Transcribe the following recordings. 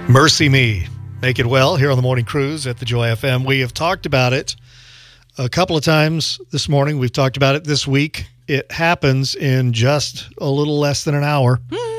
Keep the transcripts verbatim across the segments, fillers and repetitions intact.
Mercy Me. Make it well here on the Morning Cruise at the Joy F M. We have talked about it a couple of times this morning. We've talked about it this week. It happens in just a little less than an hour.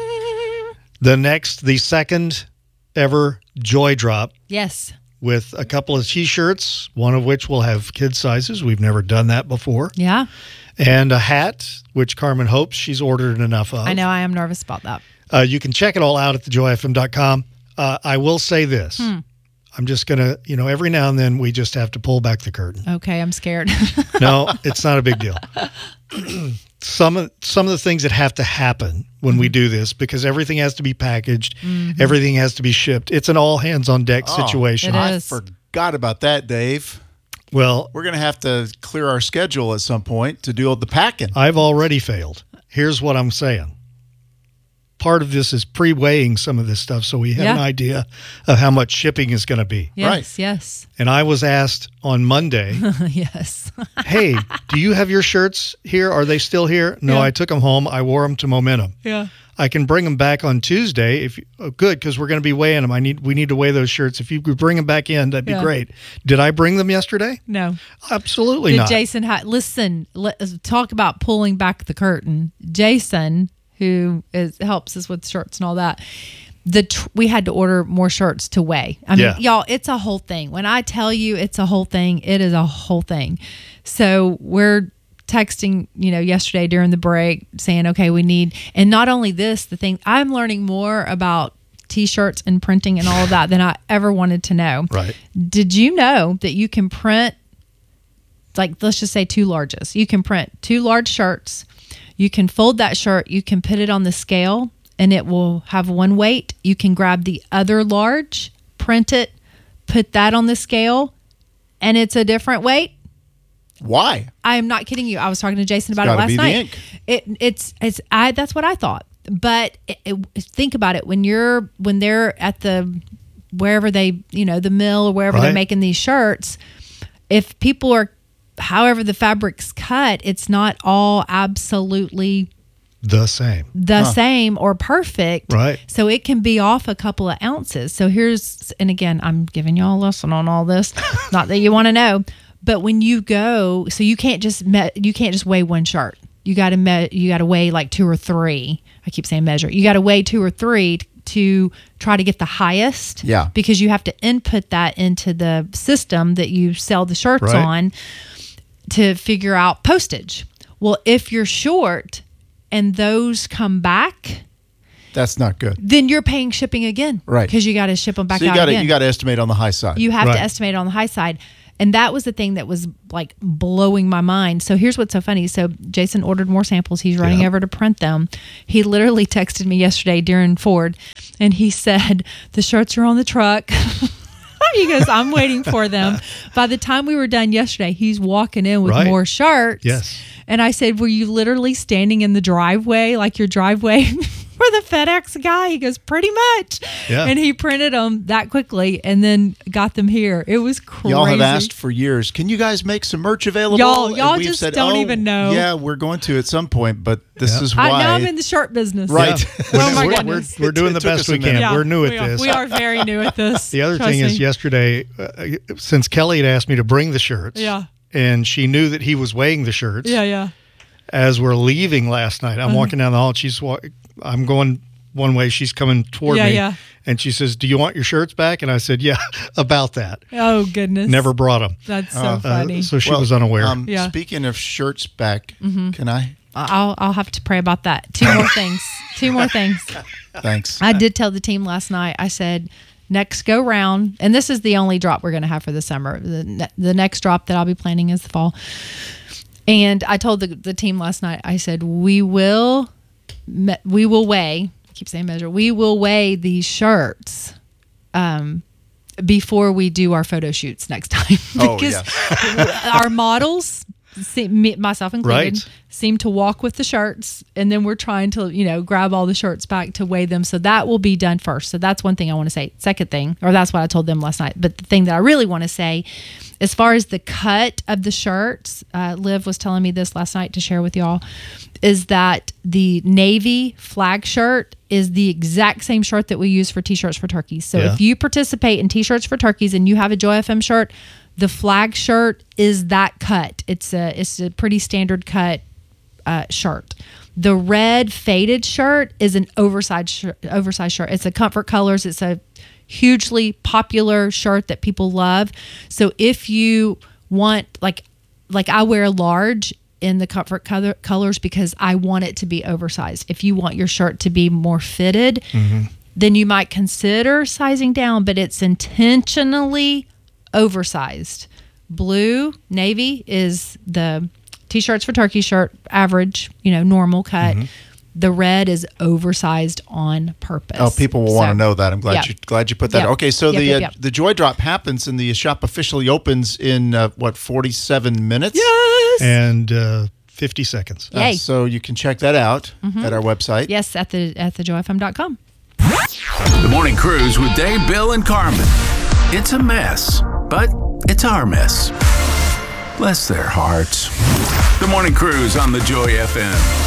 The next, the second ever Joy Drop. Yes. With a couple of T-shirts, one of which will have kid sizes. We've never done that before. Yeah. And a hat, which Carmen hopes she's ordered enough of. I know. I am nervous about that. Uh, you can check it all out at the joy f m dot com. Uh, I will say this. Hmm. I'm just going to, you know, every now and then we just have to pull back the curtain. Okay, I'm scared. No, it's not a big deal. some of some of the things that have to happen when mm-hmm. we do this, because everything has to be packaged, mm-hmm. everything has to be shipped. It's an all hands on deck oh, situation. I forgot about that, Dave. Well, we're going to have to clear our schedule at some point to do all the packing. I've already failed. Here's what I'm saying. Part of this is pre-weighing some of this stuff so we have yeah. an idea of how much shipping is going to be. Yes, right. yes. And I was asked on Monday, yes. hey, do you have your shirts here? Are they still here? No, yeah. I took them home. I wore them to Momentum. Yeah. I can bring them back on Tuesday. If you, oh, good, because we're going to be weighing them. I need we need to weigh those shirts. If you could bring them back in, that'd be yeah. great. Did I bring them yesterday? No. Absolutely Did not. Jason, ha- listen, let's talk about pulling back the curtain. Jason, who is helps us with shirts and all that, the tr- we had to order more shirts to weigh. I mean, yeah. y'all, it's a whole thing. When I tell you it's a whole thing, it is a whole thing. So we're texting, you know, yesterday during the break saying, okay, we need, and not only this, the thing, I'm learning more about T-shirts and printing and all of that than I ever wanted to know. Right. Did you know that you can print, like, let's just say two larges. You can print two large shirts. You can fold that shirt. You can put it on the scale and it will have one weight. You can grab the other large, print it, put that on the scale, and it's a different weight. Why? I am not kidding you. I was talking to Jason about it's it last be night. The ink. It it's it's I that's what I thought. But it, it, think about it, when you're when they're at the wherever they, you know, the mill or wherever right. they're making these shirts, if people are however the fabric's cut, it's not all absolutely the same. The huh. same or perfect. Right. So it can be off a couple of ounces. So here's, and again, I'm giving y'all a lesson on all this. Not that you want to know, but when you go, so you can't just me, you can't just weigh one shirt. You got to me, you got to weigh like two or three. I keep saying measure. You got to weigh two or three t- to try to get the highest. Yeah. Because you have to input that into the system that you sell the shirts right. on to figure out postage. Well, if you're short and those come back, that's not good. then you're paying shipping again. Right. Because you got to ship them back so you out gotta, again. you got to estimate on the high side. You have right. to estimate on the high side. And that was the thing that was like blowing my mind. So here's what's so funny. So Jason ordered more samples. He's running yep. over to print them. He literally texted me yesterday during Ford, and he said, the shirts are on the truck. He goes, I'm waiting for them. By the time we were done yesterday, he's walking in with right. more shirts. Yes. And I said, were you literally standing in the driveway, like your driveway for the FedEx guy? He goes, pretty much. Yeah. And he printed them that quickly and then got them here. It was crazy. Y'all have asked for years, can you guys make some merch available? Y'all, And y'all we've just said, don't oh, even know. Yeah, we're going to at some point, but this yeah. is why. I know I'm in the shirt business. Right. Yeah. Oh my we're, goodness. We're, we're doing It the took best us a we can. minute. Yeah, we're new at we are, this. We are very new at this. The other Trust thing me. is yesterday, uh, since Kelly had asked me to bring the shirts, Yeah. and she knew that he was weighing the shirts. Yeah, yeah. As we're leaving last night, I'm Uh-huh. walking down the hall. She's wa- I'm going one way. She's coming toward Yeah, me. yeah. And she says, do you want your shirts back? And I said, yeah, about that. Oh, goodness. Never brought them. That's so Uh, funny. so she Well, was unaware. Um, Yeah. Speaking of shirts back, Mm-hmm. can I? I'll I'll have to pray about that. Two more things. Two more things. Thanks. I did tell the team last night. I said, next go round, and this is the only drop we're going to have for the summer. The ne- the next drop that I'll be planning is the fall. And I told the the team last night. I said we will me- we will weigh. I keep saying measure. We will weigh these shirts. Um. Before we do our photo shoots next time, Oh, because yeah. our models see, me, myself included, Right. seem to walk with the shirts, and then we're trying to, you know, grab all the shirts back to weigh them. So that will be done first. So that's one thing I want to say. Second thing, or that's what I told them last night. But the thing that I really want to say, as far as the cut of the shirts, uh, Liv was telling me this last night to share with y'all, is that the navy flag shirt is the exact same shirt that we use for T-shirts for turkeys. So Yeah. if you participate in T-shirts for turkeys and you have a Joy F M shirt, the flag shirt is that cut. It's a it's a pretty standard cut uh, shirt. The red faded shirt is an oversized shirt, oversized shirt. It's a Comfort Colors. It's a hugely popular shirt that people love. So if you want, like, like I wear large in the Comfort color, colors because I want it to be oversized. If you want your shirt to be more fitted, mm-hmm. then you might consider sizing down, but it's intentionally oversized. Blue, navy is the T-shirts for turkey shirt, average, you know, normal cut. Mm-hmm. The red is oversized on purpose. Oh, people will so, want to know that. I'm glad yeah. you glad you put that. Yep. Okay, so Yep, the yep, uh, yep. the Joy Drop happens and the shop officially opens in uh, what forty-seven minutes. Yes. And uh, fifty seconds. Uh, Yay. so you can check that out Mm-hmm. at our website. Yes, at the at the joy f m dot com. The Morning Cruise with Dave, Bill, and Carmen. It's a mess, but it's our mess. Bless their hearts. The Morning Cruise on the Joy F M.